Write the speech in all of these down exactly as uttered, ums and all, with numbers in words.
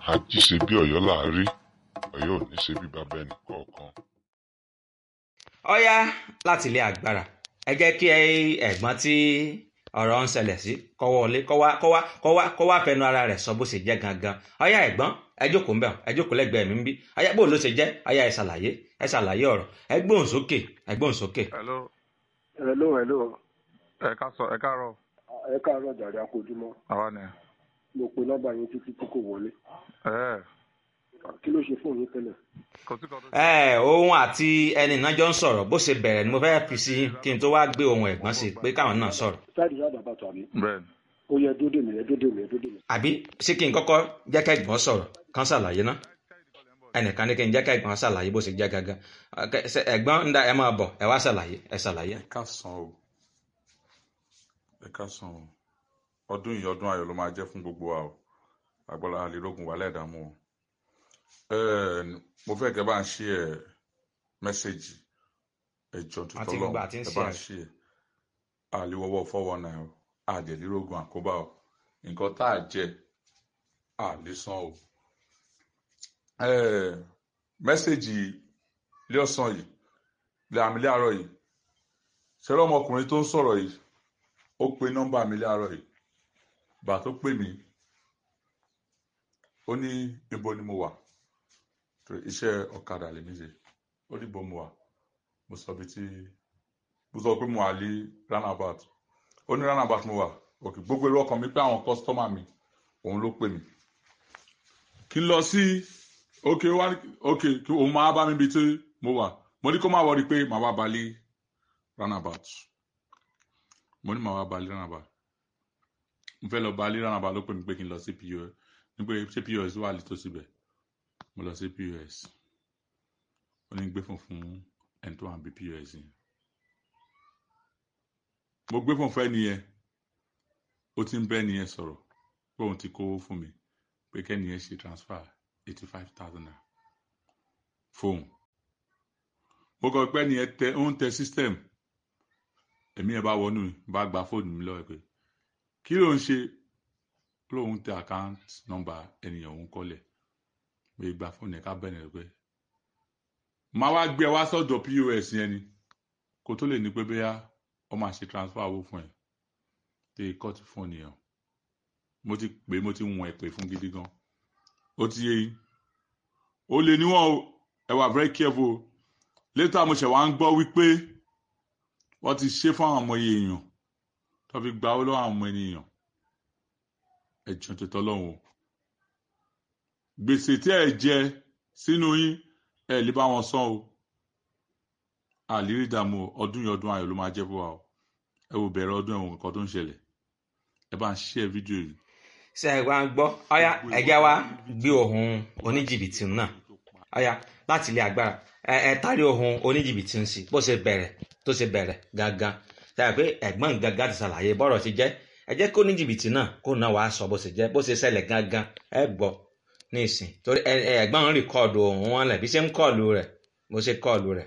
àjí ṣe bí Ọ̀yọ́ là á rí, Ọ̀yọ́ ò ní ṣe bí bàbá ẹnì kọ̀ọ̀kan. ọ̀yá láti ilé agbára ẹ jẹ́ kí ẹ̀gbọ́n tí ọ̀rọ̀ ń ṣẹlẹ̀ sí kó wọlé kó wá kó wá kó wá kó wá fẹnu ara rẹ̀ sọ bó ṣe jẹ́ gangan. ọ̀yá ẹ̀gbọ́n ẹ jókòó ńbẹ̀ ẹ jókòó lẹ́gbẹ̀ẹ́ mi ń bí ọ̀yá bó ló ṣe jẹ́ ọ̀yá ẹ ṣàlàyé ẹ ṣàlàyé ọ̀rọ̀ ẹ gbóhùn sókè ẹ gbóhùn sókè. hello hello hello ẹ ká sọ ẹ káàárọ̀. ẹ káàárọ̀ jàre akójúmọ́. àwa ni. mo pe nọ́mbà yín títí tí kò wọlé. ẹ kí ló ṣe fóònù yín tẹ́lẹ̀. kò sí kan tó. ẹ òun àti ẹni náà jọ ń sọ̀rọ̀ bó ṣe bẹ̀rẹ̀ ni mo fẹ́ fi sí kí n tó wá gbé ohun ẹ̀gbọ́n sí pé káwọn náà sọ̀rọ̀. sáàdì yàrá bàtà àbí. bẹ́ẹ̀ni. ó yẹ dódè mi ẹ dódè mi ẹ dódè mi. àbí ṣé kí n kọ́kọ́ jẹ́ ká ẹ̀gbọ́n sọ̀rọ̀ kán ṣàlàyé ná ẹnìkan ní kí n jẹ́ ká ẹ̀gbọ́n ṣàlàyé bó ṣe jẹ́ gangan ẹ̀gbọ́n ń da ẹ máa bọ̀ ẹ wá ṣàlàyé ẹ ṣàlàyé. ẹ ká san o ẹ ká san o ọdún yìí ọdún ayọ̀ ló máa jẹ́ fún gbogbo wa o agbọ́lá àlélógún wà lẹ́ẹ̀dààmú o mo fẹ́ kẹ́ bá ń ṣí ẹ mẹ́sẹ̀gì ẹjọ́ tuntun lọ́wọ́ ẹ bá ń ṣí ẹ àlewọ́wọ́ fọ́wọ́ náà o àdèlírógún àkóbá o nǹkan tá a jẹ àlésán o mẹ́sẹ̀gì ilé ọ̀sán yìí ilé àmì ilé àárọ̀ yìí ṣẹlẹ̀ ọmọkùnrin tó ń sọ̀rọ̀ yìí ó pe nọ́mbà mi ilé àárọ̀ yìí bà tó pè mí ó ní ibo ni mo wà iṣẹ́ ọ̀kadà lèmi ṣe ó ní ibo mo wà mo sọ bí tí mo sọ pé mo wà ní roundabout ó ní roundabout mo wà òkè gbogbo èrò ọkàn mi pé àwọn kọ́sítọ́mà mi òun ló pè mí kí n lọ sí òkè wá òkè kí òun máa bá mi bí tí mo wà mo ní kó má wọrí pé màá wá balẹ̀ roundabout mo ní màá wá balẹ̀ roundabout mo fẹ́ lọ balẹ̀ roundabout ló pè mí pé kí n lọ sí P O S ní pé ṣé P O S wà létòsí bẹ̀ mo lọ sí P O S ó ní gbé fún fún ẹni tó wà ní P O S yẹn mo gbé fún fún ẹni yẹn ó ti ń bẹ́ ẹni yẹn sọ̀rọ̀ pé òun ti kówó fún mi pé kẹ́ni yẹn ṣe transfer eighty five thousand naira fóun mo kọ pé ẹni yẹn tẹ ó ń tẹ system èmi yẹn bá wọnú bá gba fóònù mi lọ́wọ́ pé kí ló ń ṣe lóun tẹ account number ẹnìyàn òun kọ́lẹ̀ pé gba fóònù yẹn ká bẹ̀rẹ̀ pé máa wá gbé ẹ wá sọ́dọ̀ P O S yẹn ni kó tó lè ní pé bóyá ó máa ṣe transfer owó fún ẹ tẹ kọ́ọ̀tù fóònù yẹn mo ti pè mo ti wọ̀n ẹ̀ pè fún gidi gan ó ti yé yín ó lè níwọ̀n o ẹ wà very careful o later mo ṣẹ̀ wá ń gbọ́ wípé wọ́n ti ṣe fún àwọn ọmọ èèyàn tó fi gba owó lọ́wọ́ àwọn ọmọ ènìyàn ẹ̀jọ̀ tó tọ́lọ́hún o gbèsè tí ẹ jẹ sínú yín ẹ lè bá wọn san o àlérí ìdààmú ọdún yìí ọdún ayọ̀ ló máa jẹ́ fún wa o ẹ wò bẹ̀rẹ̀ ọdún ẹ̀wọ̀n nǹkan tó ń ṣẹlẹ̀ ẹ bá ń share fídíò yìí. ṣe é wá ń gbọ́ ọ̀yá ẹ̀jẹ̀ wa gbé ohun oníjìbìtì náà ọ̀yá láti ilé agbára ẹ ẹ tari ohun oníjìbìtì ń sí bó ṣe bẹ̀rẹ̀ tó ṣe bẹ̀rẹ̀ gangan ṣàyẹ̀ pé ẹ̀gbọ́n gangan ti ṣàlàyé bọ́rọ̀ ti jẹ́ ẹ jẹ́ kó oníjìbìtì náà kó náà wàá sọ bó ṣe jẹ́ bó ṣe ṣẹlẹ̀ gangan ẹ gbọ́ ní ìsìn torí ẹ̀gbọ́n ń rìkọ́ọ̀dù ohun wọn lẹ̀ bí ṣe ń kọ́ọ̀lù rẹ̀ bó ṣe kọ́ọ̀lù rẹ̀.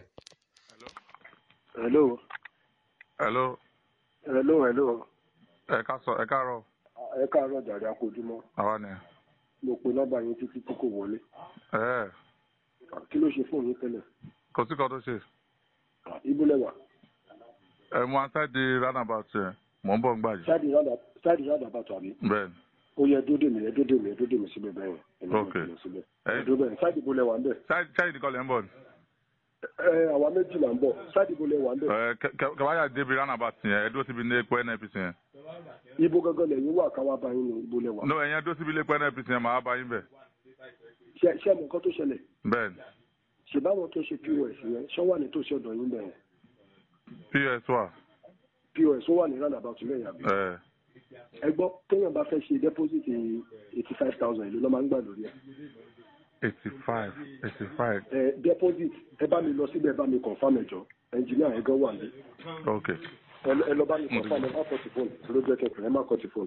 hello. hello. hello hello. ẹ ká sọ ẹ káàárọ̀. ẹ káàárọ̀ jàre akójúmọ́. àwa ni. mo pe nọ́mbà yín títí tí kò wọlé. ẹ kí ló ṣe fóònù yín tẹ́lẹ̀. kò sí kan tó ṣe. ibo lẹ́wà. ẹ mo ansá di roundabout yẹn mò ń bọ̀ ń gbà yìí. sáàdì yàrá bàtà àbí. bẹ́ẹ̀ni. ó yẹ dódè mi ẹ dódè mi ẹ dódè mi síbẹ̀ bẹ́ẹ̀ yẹn. ok ẹ dódè bẹ́ẹ̀ sáàdì ibo lẹ́wà ń bẹ̀. sáàdì kọ́ lẹ́ ń bọ̀ ni. ẹ àwa méjì là ń bọ̀ sáàdì ibo lẹ́wà ń bẹ̀. ẹ kẹwàá débi roundabout yẹn ẹ dúró síbi ní epo N N P C yẹn. ibo gangan lẹ́yìn wà káwá bá yín ní ibo lẹ́wà. no ẹ̀yin dúró síbi ní epo N N P C yẹn màá bá yín bẹ̀. ṣe ṣe mọ nǹkan tó ṣẹlẹ̀. bẹ́ẹ̀ni. ṣèbáwọn tó ṣe P O S yẹn ṣọ́ wà ní tó ṣe ọ̀dọ̀ yín bẹ̀ yẹn. P O S wà. P O S wà ní roundabout lẹ́yìn àbí. ẹ gbọ́ téèyàn bá fẹ́ ṣe deposit eighty five thousand ìlú ló máa ń gbà lórí ẹ̀. eighty five eighty five. ẹ deposit ẹ bá mi lọ síbẹ̀ ẹ bá mi confirm ẹ̀jọ̀ ẹnjìníà ẹ̀ gan wà ní. ok. ẹ lọ bá mi confirm ẹ má kọ́ ti fóònù ló jẹ́ kẹ̀kẹ́ ẹ má kọ́ ti fóònù.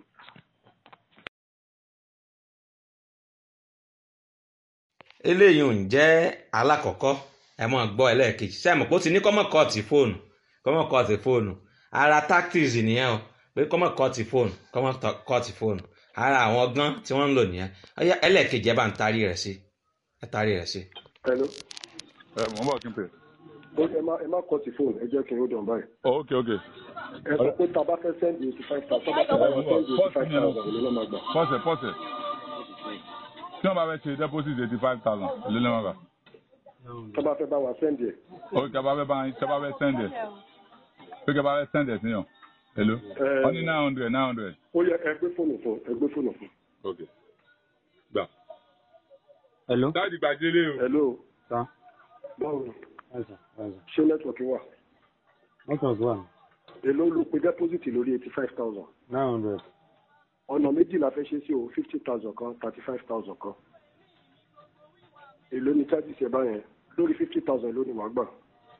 eléyìí ò ń jẹ́ alákọ̀ọ́kọ́ ẹ mọ̀ gbọ́ ẹlẹ́ẹ̀kejì sẹ́mi kó ti ní kọ́mọ̀ kọ́ọ̀tì fóònù kọ́mọ̀ kọ́ọ̀tì fóònù ara tactics nìyẹn o pé kọ́mọ̀ kọ́ọ̀tì fóònù kọ́mọ̀ kọ́ọ̀tì fóònù ara àwọn ọgbọ́n tí wọ́n ń lò nìyẹn ọyá ẹlẹ́ẹ̀kejì ẹ bá ń tarí rẹ̀ sí ẹ tarí rẹ̀ sí. hello. ẹ mọ̀ bọ̀ kí n pè. ẹ má ẹ má kọ́ ti fóònù ẹ jẹ́ kí n ó dàn báyìí. ok ok. ẹ sọ pé tá a bá fẹ́ sẹ́ndì eighty five thousand tá a bá fẹ́ sẹ́ndì eighty five thousand ló lọ́ máa gbà. pọ́sẹ̀ pọ́sẹ̀ tí wọ́n bá fẹ́ ṣe deposit eighty five thousand ló lọ́ máa gbà. tá a bá fẹ́ bá wa sẹ́ndì ẹ̀. ok tá a bá fẹ́ bá tá a bá fẹ́ sẹ́ndì ẹ̀ pé kí a bá fẹ́ sẹ́ndì ẹ̀ síyàn. hello. wọ́n ní nine hundred nine hundred. ó yẹ ẹ gbé fóònù fún ẹ gbé fóònù fún. ok gbà. hello. dáàdì gbàdélé o. hello. sa. báwo ni ẹ̀sà ẹ̀sà. ṣé nẹ́tíwọ̀kì wà. network wà. èló ló pe deposit lórí eighty five thousand. nine hundred. ọ̀nà méjì la fẹ́ ṣe sí o fifty thousand kan thirty five thousand kan. èló ni charges ẹ báyẹn lórí fifty thousand ló ní wàá gbà.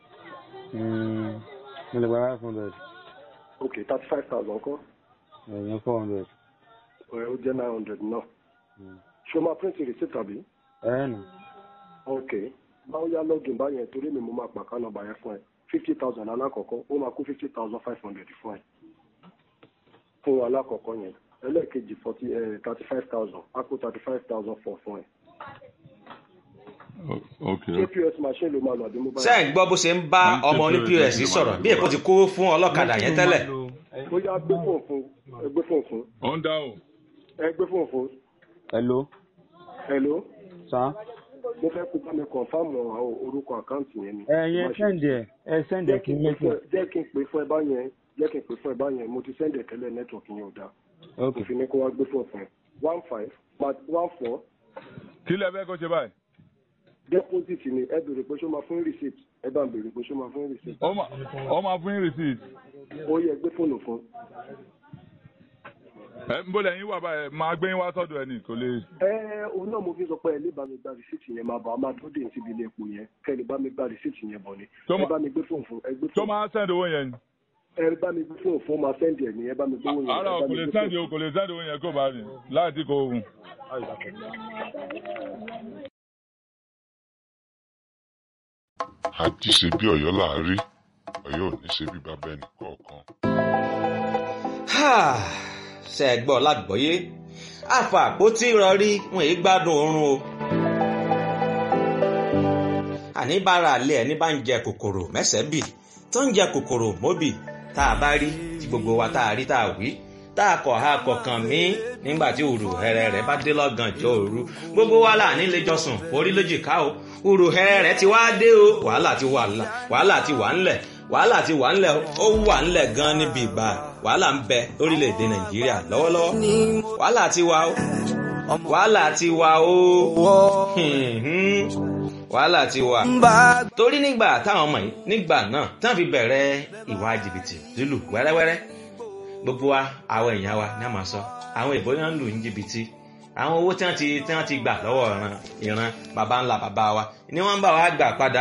mo lè gba five hundred. ok thirty five thousand kan. ẹ̀yìn four hundred. ó jẹ́ nine hundred náà. ṣé o máa print receipt tàbí. ẹ̀ nà. ok báwo yá login báyẹn torí mi mo máa pàkà nọ́mbà yẹn fún ẹ fifty thousand alákọ̀ọ́kọ́ ó máa kó fifty thousand five hundred fún ẹ fún alákọ̀ọ́kọ́ yẹn ẹlẹ́ẹ̀kejì forty thirty five thousand á kó thirty five thousand four fún ẹ. ok. ṣé P O S machine ló máa lọ àbí mobile. ṣé ẹ̀ ń gbọ́ bó ṣe ń bá ọmọ oní P O S sọ̀rọ̀ bí èkó ti kó fún ọlọ́kadà yẹn tẹ́lẹ̀. ó yá gbé fóònù fún ẹ gbé fóònù fún. ó ń dáhùn. ẹ gbé fóònù fún. hello. hello. sa. mo fẹ́ kó bá mi kọ̀nfàmù àwọn orúkọ àkáǹtì yẹn ni. ẹ̀yin sẹ́ndì ẹ̀ ẹ̀ sẹ́ndì ẹ̀ kí n mẹ́tò. jẹ́ kí n pè fún ẹ báyẹn jẹ́ kí n pè fún ẹ báyẹn mo ti sẹ́ndì ẹ̀ tẹ́lẹ̀ nẹ́tíwọ̀kì yẹn ò dáa. ok kò fi ní kó wá gbé fóònù fún ẹ one five one four. kí lẹ fẹ́ kó ṣe báyìí. deposit ni ẹ béèrè pé ṣó máa fún receipt ẹ bá ń béèrè pé ṣó máa fún receipt. ó máa ó máa fún yín receipt. ó yẹ gbé fóònù fún. ẹ ń bọ́lẹ̀ yín wà báyìí máa gbé yín wá sọ́dọ̀ ẹ ní kò lè. ẹ òun náà mo fi sọ pé ẹ lè bá mi gba receipt yẹn máa bọ̀ a máa dúró dé ní síbi ilé epo yẹn kẹ́ ẹ lè bá mi gba receipt yẹn bọ̀ ni. ẹ bá mi gbé fóònù fún ẹ gbé tó fóònù. máa sẹ́ndì owó yẹn ni. ẹ bá mi gbé fóònù fún máa sẹ́ndì ẹ̀ ní ẹ bá mi gbé owó yẹn. ara kò lè sẹ́ndì o kò lè sẹ́ndì owó yẹn kó bá rìn láì tí kò hùn. àti ṣe bí Ọ̀yọ́ láàárí Ọ̀yọ́ ò ní ṣe bí bàbá ẹnì kọ̀ọ̀kan. ṣe é gbọ́ lágbọ́yé àfà àpótí ìrọ̀rí wọn èyí gbádùn oorun o. àní bára àlẹ́ ẹni bá ń jẹ kòkòrò mẹ́sẹ̀ bì tó ń jẹ kòkòrò mọ́bì tá a bá rí tí gbogbo wa tá a rí tá a wí tá a kọ̀ ha kọ̀ọ̀kan mí nígbà tí òrù hẹrẹ rẹ̀ bá dé lọ́gànjọ́ òru gbogbo wa là nílé jọsùn orí lójìká o òrù hẹrẹ rẹ̀ ti wá dé o wàhálà ti wà wàhálà ti wà ńlẹ̀ wàhálà ti wà ńlẹ̀ ó wà ńlẹ̀ gan níbi ìgbà wàhálà ń bẹ lórílẹ̀‐èdè Nàìjíríà lọ́wọ́lọ́wọ́ wàhálà ti wà o wàhálà ti wà o wàhálà ti wà torí nígbà táwọn ọmọ yìí nígbà náà tán fi bẹ̀rẹ̀ ìwà jìbìtì lílù wẹ́rẹ́wẹ́rẹ́ gbogbo wa àwọn èèyàn wa ní a máa sọ àwọn èèbó yẹn ń lù ní jìbìtì àwọn owó tí wọ́n ti tí wọ́n ti gbà lọ́wọ́ ìran ìran baba ńlá baba wa ni wọ́n ń bá wa gbà padà.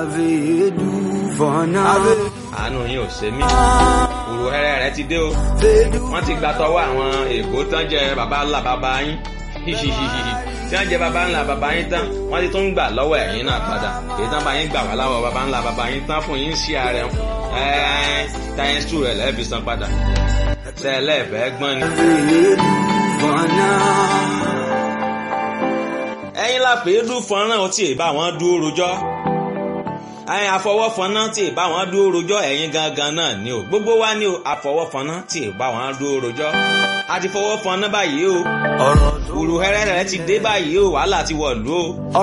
àánú yín ò ṣe mí òrò ẹrẹ rẹ ti dé o wọ́n ti gbà tọwọ́ àwọn èèbó tán jẹ baba ńlá baba yín tí wọ́n jẹ baba ńlá baba yín tán wọ́n ti tún gbà lọ́wọ́ ẹ̀yin náà padà èyí tán bá yín gbà wá láwọ̀ baba ńlá baba yín tán fún yín sí ààrẹ ẹ̀ times two rẹ̀ lẹ́ẹ̀fi san padà sẹ́lẹ̀fẹ́ gbọ́n ni. ẹ̀yin la pè é dú fọ́nrán ọtí ìbá wọn dúró rojọ́ ẹ̀yin àfọwọ́fọ́nà tí ìbá wọn dúró rojọ́ ẹ̀yin gangan náà ni o gbogbo wa ni o àfọwọ́fọ́nà tí ìbá wọn dúró rojọ́ a ti fọwọ́fọ́nà báyìí o òrùhẹ́rẹ́ rẹ̀ ti dé báyìí o wàhálà ti wọ̀lú o.